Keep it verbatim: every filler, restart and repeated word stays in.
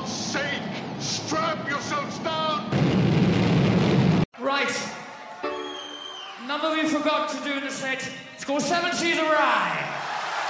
God's sake, strap yourselves down! Right. Number we forgot to do in the set. It's called Seven Seas of Rye.